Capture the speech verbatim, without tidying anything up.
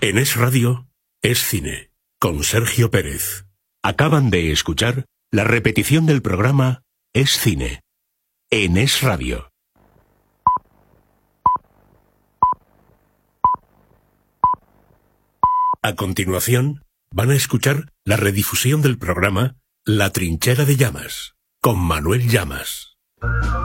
En Es Radio, Es Cine, con Sergio Pérez. Acaban de escuchar la repetición del programa Es Cine, en Es Radio. A continuación, van a escuchar la redifusión del programa La Trinchera de Llamas, con Manuel Llamas.